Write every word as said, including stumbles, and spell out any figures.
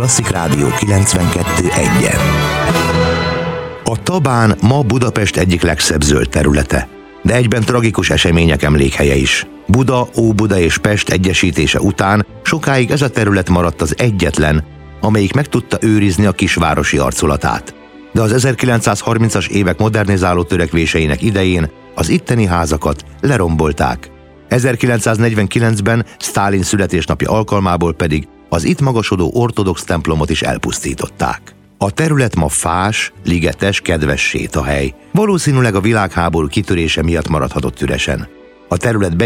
Klasszik Rádió kilencvenkettő egyen. A Tabán ma Budapest egyik legszebb zöld területe, de egyben tragikus események emlékhelye is. Buda, Óbuda és Pest egyesítése után sokáig ez a terület maradt az egyetlen, amelyik meg tudta őrizni a kisvárosi arculatát. De az ezerkilencszázharmincas évek modernizáló törekvéseinek idején az itteni házakat lerombolták. ezerkilencszáznegyvenkilencben Sztálin születésnapja alkalmából pedig az itt magasodó ortodox templomot is elpusztították. A terület ma fás, ligetes, kedves sétahely. Valószínűleg a világháború kitörése miatt maradhatott üresen. A terület